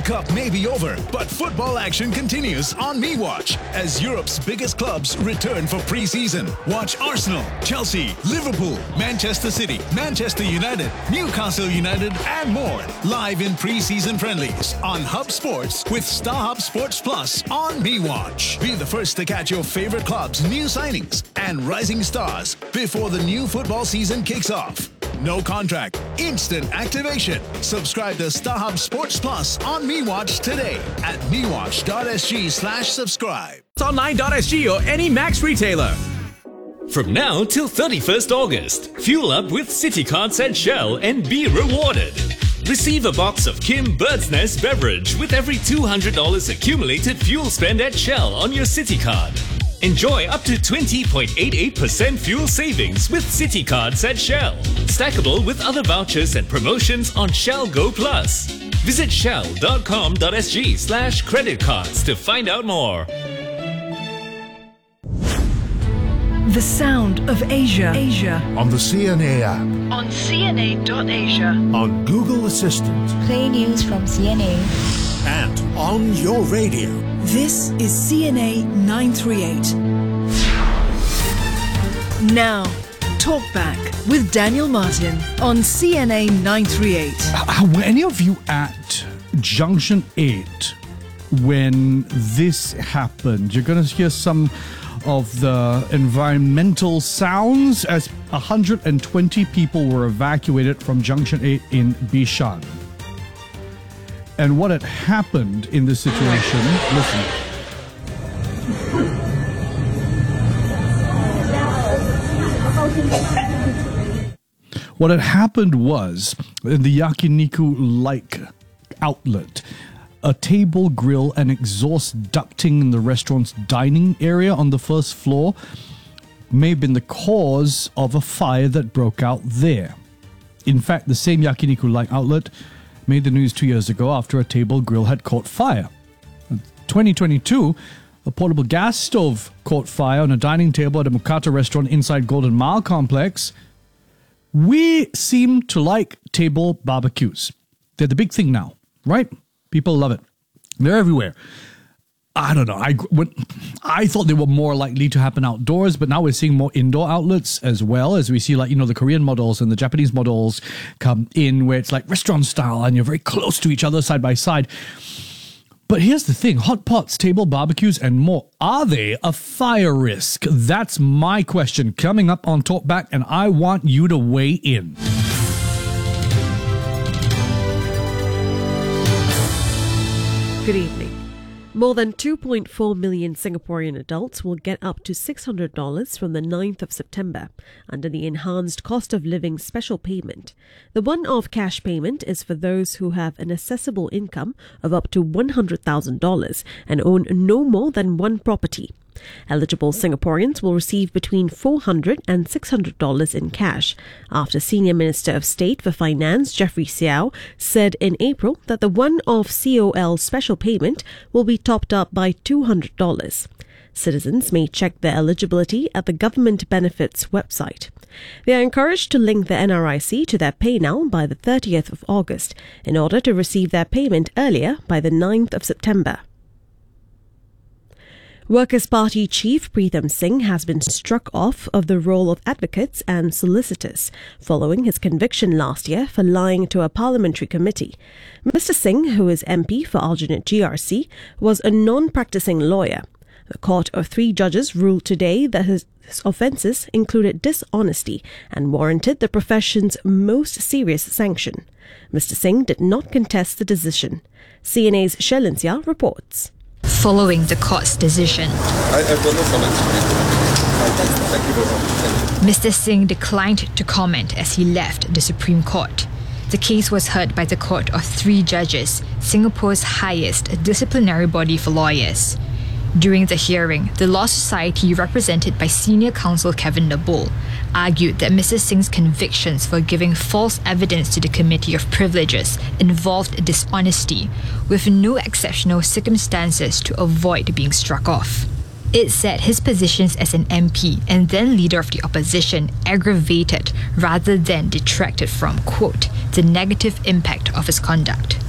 Cup may be over, but football action continues on MeWatch as Europe's biggest clubs return for pre-season. Watch Arsenal, Chelsea, Liverpool, Manchester City, Manchester United, Newcastle United, and more live in pre-season friendlies on Hub Sports with StarHub Sports Plus on MeWatch. Be the first to catch your favorite clubs' new signings and rising stars before the new football season kicks off. No contract, instant activation. Subscribe to StarHub Sports Plus on MeWatch today at mewatch.sg/subscribe. Online.sg or any Max retailer. From now till 31st August, fuel up with City Cards at Shell and be rewarded. Receive a box of Kim Bird's Nest beverage with every $200 accumulated fuel spend at Shell on your City Card. Enjoy up to 20.88% fuel savings with City Cards at Shell. Stackable with other vouchers and promotions on Shell Go Plus. Visit shell.com.sg/credit cards to find out more. The sound of Asia. On the CNA app. On CNA.Asia. On Google Assistant. Play news from CNA. And on your radio. This is CNA 938. Now, Talk Back with Daniel Martin on CNA 938. Were any of you at Junction 8 when this happened? You're going to hear some of the environmental sounds as 120 people were evacuated from Junction 8 in Bishan. And what had happened in this situation, listen. What had happened was, in the Yakiniku-like outlet, a table, grill, and exhaust ducting in the restaurant's dining area on the first floor may have been the cause of a fire that broke out there. In fact, the same Yakiniku-like outlet made the news 2 years ago after a table grill had caught fire. In 2022, a portable gas stove caught fire on a dining table at a Mukata restaurant inside Golden Mile complex. We seem to like table barbecues. They're the big thing now, right? People love it. They're everywhere. I don't know. I thought they were more likely to happen outdoors, but now we're seeing more indoor outlets as well, as we see, like, the Korean models and the Japanese models come in where it's like restaurant style and you're very close to each other side by side. But here's the thing, hot pots, table barbecues, and more, are they a fire risk? That's my question coming up on Talkback, and I want you to weigh in. Good evening. More than 2.4 million Singaporean adults will get up to $600 from the 9th of September under the Enhanced Cost of Living Special Payment. The one-off cash payment is for those who have an assessable income of up to $100,000 and own no more than one property. Eligible Singaporeans will receive between $400 and $600 in cash after Senior Minister of State for Finance Jeffrey Seow said in April that the one-off COL special payment will be topped up by $200. Citizens may check their eligibility at the Government Benefits website. They are encouraged to link their NRIC to their PayNow by the 30th of August in order to receive their payment earlier by the 9th of September. Workers' Party Chief Pritham Singh has been struck off of the role of advocates and solicitors following his conviction last year for lying to a parliamentary committee. Mr. Singh, who is MP for Aljunied GRC, was a non-practicing lawyer. The court of 3 judges ruled today that his offences included dishonesty and warranted the profession's most serious sanction. Mr. Singh did not contest the decision. CNA's Shelin Sia reports. Following the court's decision, Mr. Singh declined to comment as he left the Supreme Court. The case was heard by the court of 3 judges, Singapore's highest disciplinary body for lawyers. During the hearing, the Law Society, represented by Senior Counsel Kevin Nabul, argued that Mr. Singh's convictions for giving false evidence to the Committee of Privileges involved dishonesty, with no exceptional circumstances to avoid being struck off. It said his positions as an MP and then leader of the opposition aggravated rather than detracted from, quote, the negative impact of his conduct.